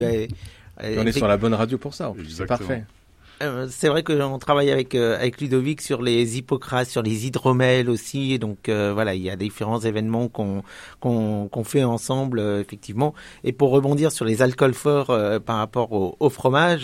On est sur la bonne radio pour ça, en plus. C'est parfait. C'est vrai qu'on travaille avec Ludovic sur les hippocrates, sur les hydromels aussi. Donc voilà, il y a différents événements qu'on fait ensemble, effectivement. Et pour rebondir sur les alcools forts par rapport au fromage,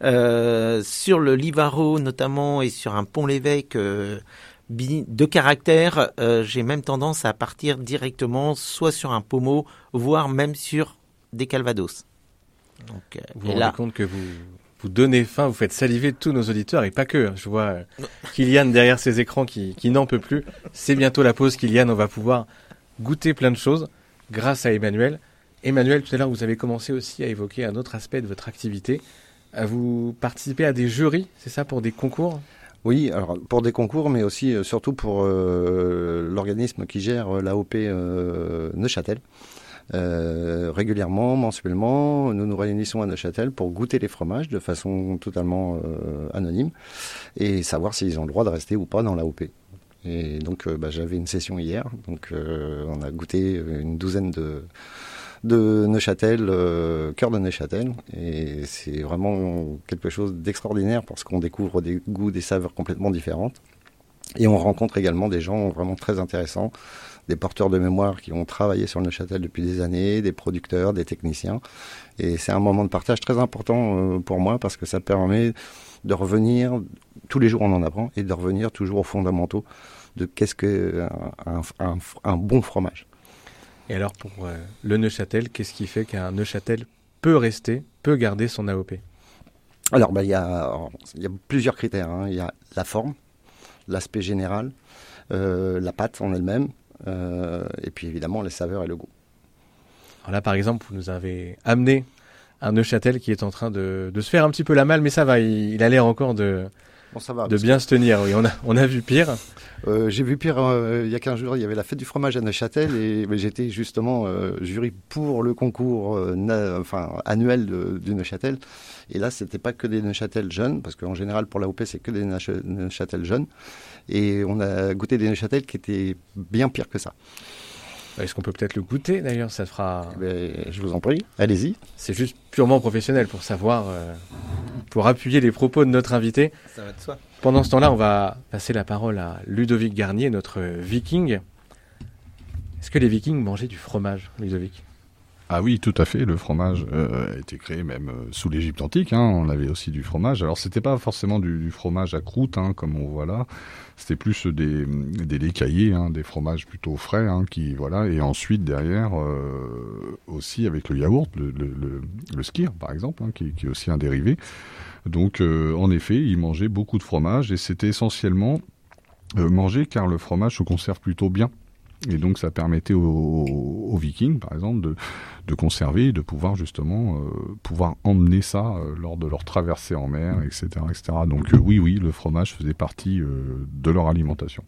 sur le Livaro notamment et sur un Pont-l'Évêque de caractère, j'ai même tendance à partir directement soit sur un pommeau, voire même sur des calvados. Donc, vous vous rendez compte que vous donnez faim, vous faites saliver tous nos auditeurs et pas que. Je vois Kylian derrière ses écrans qui n'en peut plus. C'est bientôt la pause, Kylian. On va pouvoir goûter plein de choses grâce à Emmanuel. Emmanuel, tout à l'heure, vous avez commencé aussi à évoquer un autre aspect de votre activité. Vous participez à des jurys, c'est ça, pour des concours ? Oui, alors pour des concours, mais aussi surtout pour l'organisme qui gère l'AOP Neuchâtel. Régulièrement, mensuellement, nous nous réunissons à Neuchâtel pour goûter les fromages de façon totalement anonyme et savoir s'ils ont le droit de rester ou pas dans l'AOP. Et donc j'avais une session hier, donc on a goûté une douzaine de Neuchâtel, cœur de Neuchâtel, et c'est vraiment quelque chose d'extraordinaire parce qu'on découvre des goûts, des saveurs complètement différentes. Et on rencontre également des gens vraiment très intéressants, des porteurs de mémoire qui ont travaillé sur le Neuchâtel depuis des années, des producteurs, des techniciens. Et c'est un moment de partage très important pour moi parce que ça permet de revenir, tous les jours on en apprend, et de revenir toujours aux fondamentaux de qu'est-ce qu'un bon fromage. Et alors pour le Neuchâtel, qu'est-ce qui fait qu'un Neuchâtel peut garder son AOP ? Alors il y a plusieurs critères, hein. Il y a la forme, l'aspect général, la pâte en elle-même, et puis évidemment les saveurs et le goût. Alors là par exemple, vous nous avez amené un Neuchâtel qui est en train de se faire un petit peu la malle, mais ça va, il a l'air encore de bien se tenir. Oui, on a vu pire. J'ai vu pire il y a 15 jours, il y avait la fête du fromage à Neuchâtel et j'étais justement jury pour le concours annuel du Neuchâtel. Et là, c'était pas que des Neuchâtel jeunes, parce qu'en général pour l'AOP, c'est que des Neuchâtel jeunes. Et on a goûté des Neuchâtel qui étaient bien pires que ça. Est-ce qu'on peut peut-être le goûter d'ailleurs ? Ça fera. Je vous en prie, allez-y. C'est juste purement professionnel pour savoir, pour appuyer les propos de notre invité. Ça va de soi. Pendant ce temps-là, on va passer la parole à Ludovic Garnier, notre viking. Est-ce que les vikings mangeaient du fromage, Ludovic ? Ah oui, tout à fait. Le fromage a été créé même sous l'Égypte antique. Hein, on avait aussi du fromage. Alors, c'était pas forcément du fromage à croûte, hein, comme on voit là. C'était plus des laits caillés, hein, des fromages plutôt frais, hein, Et ensuite, derrière, aussi avec le yaourt, le skyr, par exemple, hein, qui est aussi un dérivé. Donc, en effet, ils mangeaient beaucoup de fromage et c'était essentiellement mangé car le fromage se conserve plutôt bien. Et donc ça permettait aux Vikings, par exemple, de conserver et de pouvoir justement pouvoir emmener ça lors de leur traversée en mer, etc. etc. Donc oui, le fromage faisait partie de leur alimentation.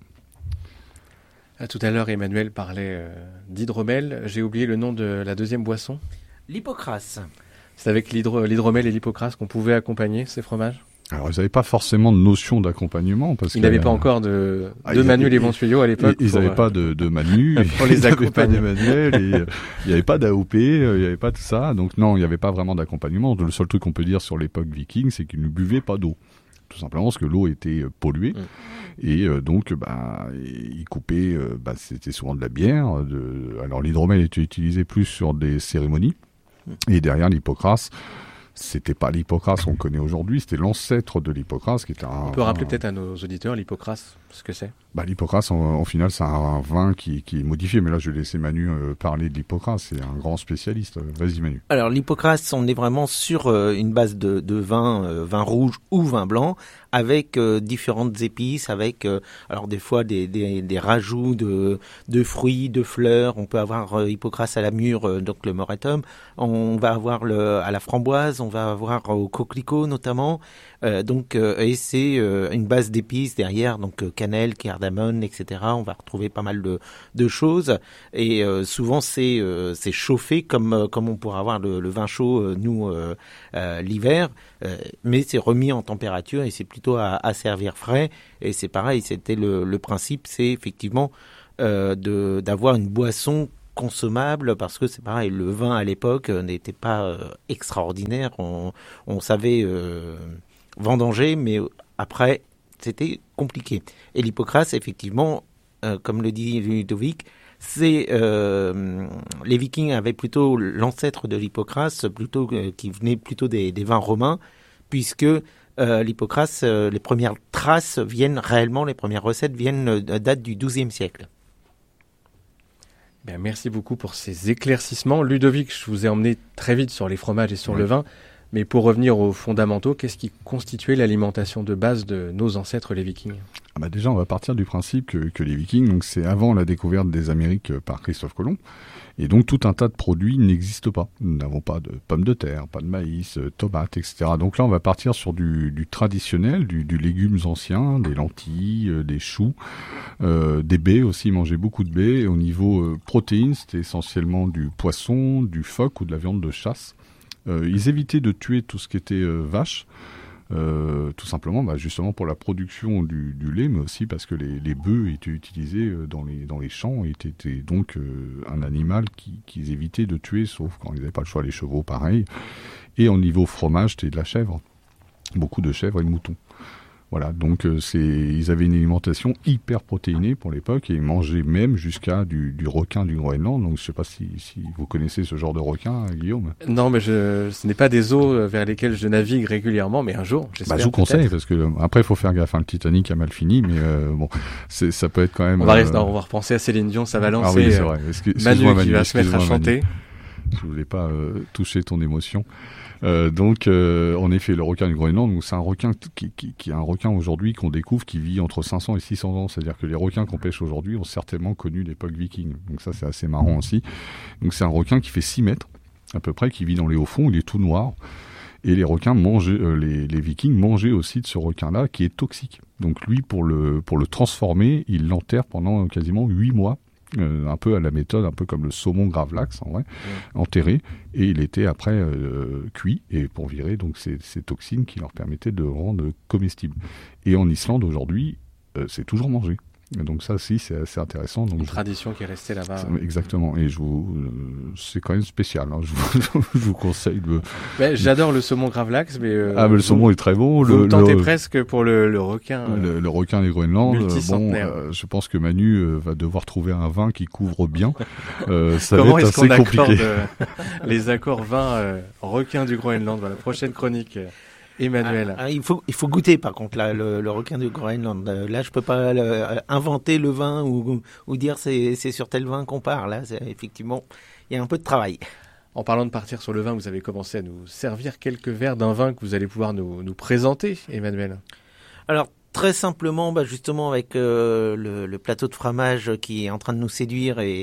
Tout à l'heure, Emmanuel parlait d'hydromel. J'ai oublié le nom de la deuxième boisson. L'hypocrase. C'est avec l'hydromel et l'hypocrase qu'on pouvait accompagner ces fromages ? Alors, ils n'avaient pas forcément de notion d'accompagnement. Ils n'avaient pas encore de Manu les bons tuyaux à l'époque. Ils n'avaient pas de Manu, ils n'avaient pas d'Emmanuel, il n'y avait pas d'AOP, il n'y avait pas tout ça. Donc non, il n'y avait pas vraiment d'accompagnement. Le seul truc qu'on peut dire sur l'époque viking, c'est qu'ils ne buvaient pas d'eau. Tout simplement parce que l'eau était polluée. Et donc, ils coupaient, c'était souvent de la bière. Alors l'hydromel était utilisé plus sur des cérémonies. Et derrière l'hypocrase, c'était pas l'hypocrase qu'on connaît aujourd'hui, c'était l'ancêtre de l'hypocrase qui était On peut rappeler peut-être à nos auditeurs l'hypocrase, ce que c'est ? L'hypocrase, en final, c'est un vin qui est modifié. Mais là, je vais laisser Manu parler de l'hypocrase. C'est un grand spécialiste. Vas-y, Manu. Alors, l'hypocrase, on est vraiment sur une base de vin rouge ou vin blanc, avec différentes épices, avec alors des fois des rajouts de fruits, de fleurs. On peut avoir hypocrase à la mûre, donc le moretum. On va avoir à la framboise, on va avoir au coquelicot notamment. Et c'est une base d'épices derrière, donc cannelle, cardamone, etc. On va retrouver pas mal de choses, et souvent c'est chauffé comme on pourra avoir le vin chaud l'hiver, mais c'est remis en température et c'est plutôt à servir frais. Et c'est pareil, c'était le principe, c'est effectivement d'avoir une boisson consommable parce que c'est pareil, le vin à l'époque n'était pas extraordinaire. On savait vendanger, mais après c'était compliqué. Et l'hypocrase, effectivement, comme le dit Ludovic, les Vikings avaient plutôt l'ancêtre de l'hypocrase, qui venait plutôt des vins romains, puisque l'hypocrase, les premières traces les premières recettes datent du XIIe siècle. Bien, merci beaucoup pour ces éclaircissements. Ludovic, je vous ai emmené très vite sur les fromages et sur le vin, mais pour revenir aux fondamentaux, qu'est-ce qui constituait l'alimentation de base de nos ancêtres, les Vikings ? Déjà, on va partir du principe que les Vikings, donc c'est avant la découverte des Amériques par Christophe Colomb, et donc tout un tas de produits n'existent pas. Nous n'avons pas de pommes de terre, pas de maïs, tomates, etc. Donc là, on va partir sur du traditionnel, du légumes anciens, des lentilles, des choux, des baies aussi, manger beaucoup de baies. Et au niveau protéines, c'était essentiellement du poisson, du phoque ou de la viande de chasse. Ils évitaient de tuer tout ce qui était vache, tout simplement justement pour la production du lait, mais aussi parce que les bœufs étaient utilisés dans les champs et étaient donc un animal qu'ils évitaient de tuer, sauf quand ils n'avaient pas le choix, les chevaux pareil. Et au niveau fromage, c'était de la chèvre, beaucoup de chèvres et de moutons. Voilà, donc ils avaient une alimentation hyper protéinée pour l'époque et ils mangeaient même jusqu'à du requin du Groenland. Donc je ne sais pas si vous connaissez ce genre de requin, Guillaume. Non, mais ce n'est pas des eaux vers lesquelles je navigue régulièrement, mais un jour, j'espère. Je vous conseille parce que après il faut faire gaffe. Le Titanic a mal fini, mais ça peut être quand même. On va repenser à Céline Dion, ça va lancer. Ah oui, c'est vrai. Manu qui va se mettre à chanter. Je voulais pas toucher ton émotion. En effet, le requin du Groenland, c'est un requin qui est un requin aujourd'hui qu'on découvre qui vit entre 500 et 600 ans. C'est-à-dire que les requins qu'on pêche aujourd'hui ont certainement connu l'époque viking. Donc ça, c'est assez marrant aussi. Donc c'est un requin qui fait 6 mètres à peu près, qui vit dans les hauts fonds. Il est tout noir. Et les requins les Vikings mangeaient aussi de ce requin-là qui est toxique. Donc lui, pour le transformer, il l'enterre pendant quasiment 8 mois. Un peu à la méthode, un peu comme le saumon gravlax en vrai, enterré, et il était après cuit, et pour virer donc ces toxines qui leur permettaient de le rendre comestible. Et en Islande aujourd'hui, c'est toujours mangé. Donc ça aussi c'est assez intéressant. Donc une tradition qui est restée là-bas. Exactement. Et c'est quand même spécial. Hein. Je vous conseille de. J'adore le saumon gravlax, mais le saumon est très bon. Vous me tentez presque pour le requin. Le requin des Groenland. Je pense que Manu va devoir trouver un vin qui couvre bien. Ça Comment va être assez compliqué. Les accords vin requin du Groenland. Voilà, prochaine chronique. Emmanuel. Il faut goûter par contre là, le requin du Groenland. Là, je peux pas inventer le vin ou dire c'est sur tel vin qu'on part. Là, effectivement, il y a un peu de travail. En parlant de partir sur le vin, vous avez commencé à nous servir quelques verres d'un vin que vous allez pouvoir nous présenter, Emmanuel. Alors, très simplement, justement avec le plateau de fromage qui est en train de nous séduire et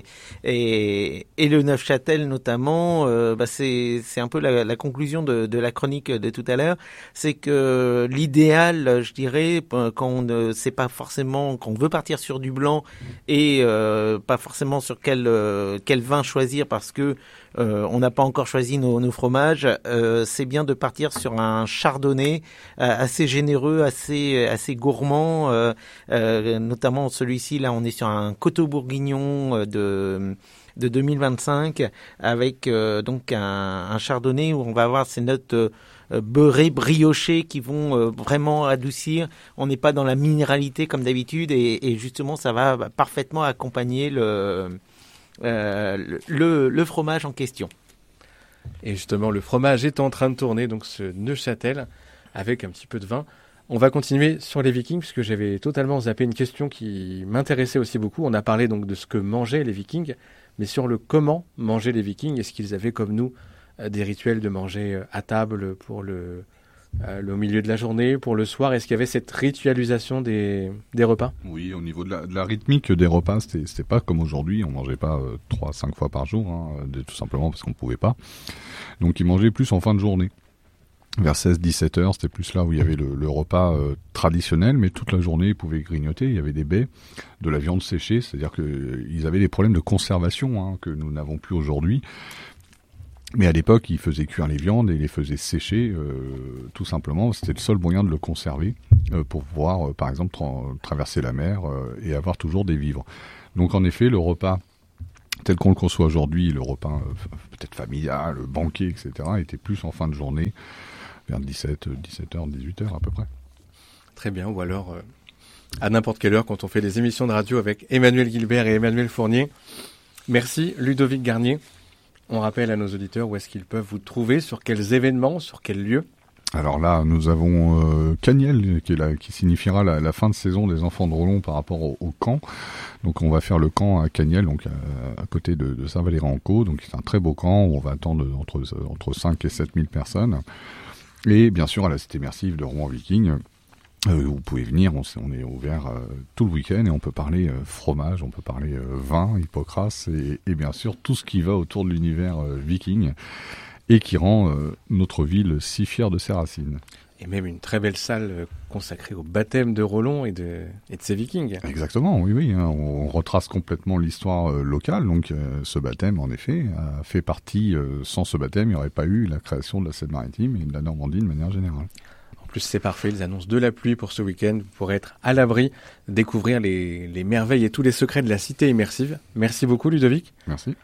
le Neufchâtel notamment, c'est un peu la conclusion de la chronique de tout à l'heure. C'est que l'idéal, je dirais, quand on ne sait pas forcément, qu'on veut partir sur du blanc et pas forcément sur quel vin choisir parce que on n'a pas encore choisi nos fromages, c'est bien de partir sur un chardonnay assez généreux, assez gourmand, notamment celui-ci là on est sur un Coteau Bourguignon de 2025 avec donc un chardonnay où on va avoir ces notes beurrées, briochées qui vont vraiment adoucir. On n'est pas dans la minéralité comme d'habitude et justement ça va parfaitement accompagner le fromage en question. Et justement, le fromage est en train de tourner, donc ce Neufchâtel, avec un petit peu de vin. On va continuer sur les Vikings, puisque j'avais totalement zappé une question qui m'intéressait aussi beaucoup. On a parlé donc de ce que mangeaient les Vikings, mais sur le comment mangeaient les Vikings. Est-ce qu'ils avaient, comme nous, des rituels de manger à table pour au milieu de la journée, pour le soir? Est-ce qu'il y avait cette ritualisation des repas? Oui, au niveau de la rythmique des repas, c'était pas comme aujourd'hui. On mangeait pas 3-5 fois par jour, tout simplement parce qu'on pouvait pas. Donc ils mangeaient plus en fin de journée. Vers 16-17 heures, c'était plus là où il y avait le repas traditionnel, mais toute la journée, ils pouvaient grignoter. Il y avait des baies, de la viande séchée, c'est-à-dire qu'ils avaient des problèmes de conservation que nous n'avons plus aujourd'hui. Mais à l'époque, ils faisaient cuire les viandes et ils les faisaient sécher, tout simplement. C'était le seul moyen de le conserver pour pouvoir, par exemple, traverser la mer et avoir toujours des vivres. Donc en effet, le repas tel qu'on le conçoit aujourd'hui, le repas peut-être familial, banquet, etc., était plus en fin de journée, vers 17h, 18h à peu près. Très bien, ou alors à n'importe quelle heure quand on fait des émissions de radio avec Emmanuel Guilbert et Emmanuel Fournier. Merci Ludovic Garnier. On rappelle à nos auditeurs où est-ce qu'ils peuvent vous trouver, sur quels événements, sur quels lieux. Alors là, nous avons Cagniel, qui signifiera la fin de saison des enfants de Rollon par rapport au camp. Donc on va faire le camp à Cagniel, donc à côté de Saint-Valery-en-Caux. Donc c'est un très beau camp où on va attendre entre 5 et 7 000 personnes. Et bien sûr à la cité immersive de Rouen-Viking. Vous pouvez venir, on est ouvert tout le week-end et on peut parler fromage, on peut parler vin, Hippocrate et bien sûr tout ce qui va autour de l'univers viking et qui rend notre ville si fière de ses racines. Et même une très belle salle consacrée au baptême de Rollon et de ces vikings. Exactement, oui. Hein, on retrace complètement l'histoire locale. Donc ce baptême, en effet, a fait partie, sans ce baptême, il n'y aurait pas eu la création de la Seine-Maritime et de la Normandie de manière générale. En plus, c'est parfait, ils annoncent de la pluie pour ce week-end. Vous pourrez être à l'abri, découvrir les merveilles et tous les secrets de la cité immersive. Merci beaucoup, Ludovic. Merci.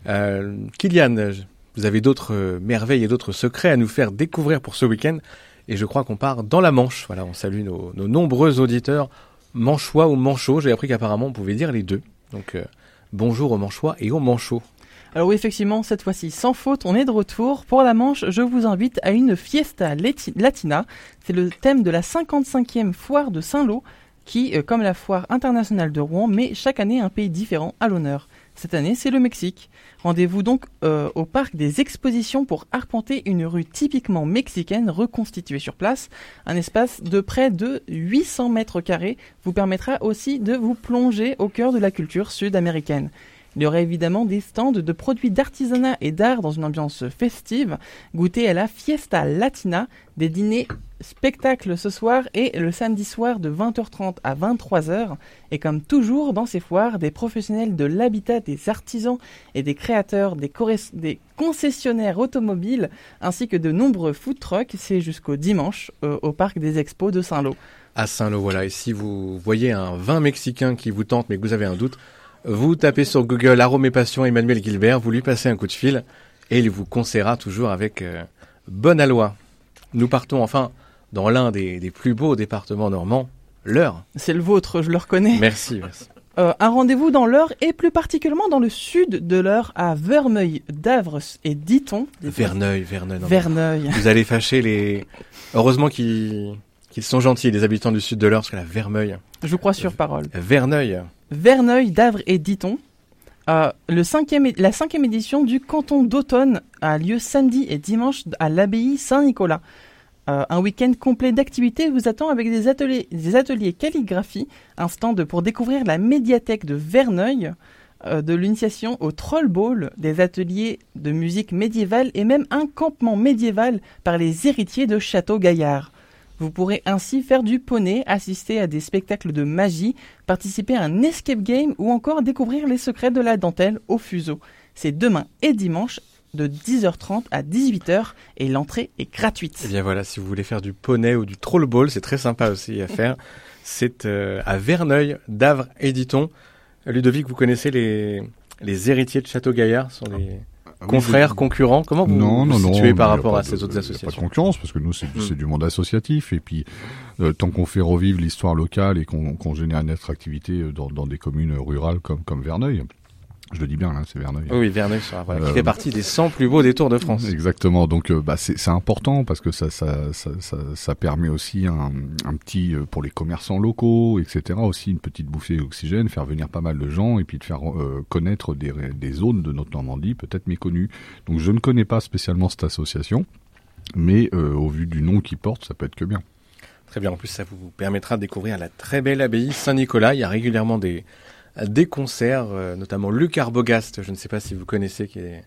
Kylian, vous avez d'autres merveilles et d'autres secrets à nous faire découvrir pour ce week-end. Et je crois qu'on part dans la Manche. Voilà, on salue nos nombreux auditeurs manchois ou manchots. J'ai appris qu'apparemment, on pouvait dire les deux. Donc, bonjour aux manchois et aux manchots. Alors oui, effectivement, cette fois-ci, sans faute, on est de retour. Pour la Manche, je vous invite à une fiesta latina. C'est le thème de la 55e foire de Saint-Lô qui, comme la foire internationale de Rouen, met chaque année un pays différent à l'honneur. Cette année, c'est le Mexique. Rendez-vous donc au parc des expositions pour arpenter une rue typiquement mexicaine reconstituée sur place. Un espace de près de 800 mètres carrés vous permettra aussi de vous plonger au cœur de la culture sud-américaine. Il y aura évidemment des stands de produits d'artisanat et d'art dans une ambiance festive. Goûtez à la Fiesta Latina, des dîners spectacles ce soir et le samedi soir de 20h30 à 23h. Et comme toujours dans ces foires, des professionnels de l'habitat, des artisans et des créateurs, des concessionnaires automobiles ainsi que de nombreux food trucks. C'est jusqu'au dimanche au parc des expos de Saint-Lô. À Saint-Lô, voilà. Et si vous voyez un vin mexicain qui vous tente mais que vous avez un doute, vous tapez sur Google Arôme et Passion Emmanuel Guilbert, vous lui passez un coup de fil et il vous conseillera toujours avec bonne aloi. Nous partons enfin dans l'un des plus beaux départements normands, l'Eure. C'est le vôtre, je le reconnais. Merci. Un rendez-vous dans l'Eure et plus particulièrement dans le sud de l'Eure à Verneuil, Davres et Diton. Verneuil. Vous allez fâcher les... Heureusement qu'ils sont gentils, les habitants du sud de l'Eure, parce que la Verneuil... Je vous crois sur parole. Verneuil, Davres et Diton. La 5e édition du canton d'automne a lieu samedi et dimanche à l'abbaye Saint-Nicolas. Un week-end complet d'activités vous attend avec des ateliers calligraphie, un stand pour découvrir la médiathèque de Verneuil, de l'initiation au Troll Ball, des ateliers de musique médiévale et même un campement médiéval par les héritiers de Château-Gaillard. Vous pourrez ainsi faire du poney, assister à des spectacles de magie, participer à un escape game ou encore découvrir les secrets de la dentelle au fuseau. C'est demain et dimanche de 10h30 à 18h et l'entrée est gratuite. Et bien voilà, si vous voulez faire du poney ou du troll ball, c'est très sympa aussi à faire. C'est à Verneuil, Davres et Diton. Ludovic, vous connaissez les héritiers de Château-Gaillard, sont les... confrères, concurrents, comment vous situez par rapport à ces autres associations? Pas de concurrence, parce que nous, c'est du monde associatif, et puis tant qu'on fait revivre l'histoire locale et qu'on génère une attractivité dans des communes rurales comme Verneuil, je le dis bien, là, c'est Verneuil. Oui, Verneuil, qui fait partie des 100 plus beaux détours de France. Exactement, donc c'est important, parce que ça permet aussi un petit, pour les commerçants locaux, etc., aussi une petite bouffée d'oxygène, faire venir pas mal de gens, et puis de faire connaître des zones de notre Normandie peut-être méconnues. Donc je ne connais pas spécialement cette association, mais au vu du nom qu'il porte, ça peut être que bien. Très bien, en plus ça vous permettra de découvrir la très belle abbaye Saint-Nicolas. Il y a régulièrement des concerts, notamment Luc Arbogast, je ne sais pas si vous connaissez, qui est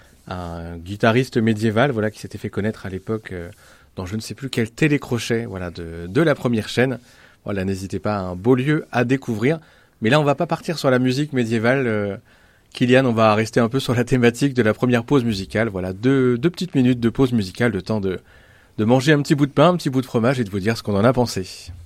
un guitariste médiéval, voilà, qui s'était fait connaître à l'époque dans je ne sais plus quel télécrochet, voilà, de la première chaîne. Voilà, n'hésitez pas, un beau lieu à découvrir. Mais là, on va pas partir sur la musique médiévale. Kylian, on va rester un peu sur la thématique de la première pause musicale. Voilà, deux petites minutes de pause musicale, le temps de manger un petit bout de pain, un petit bout de fromage et de vous dire ce qu'on en a pensé.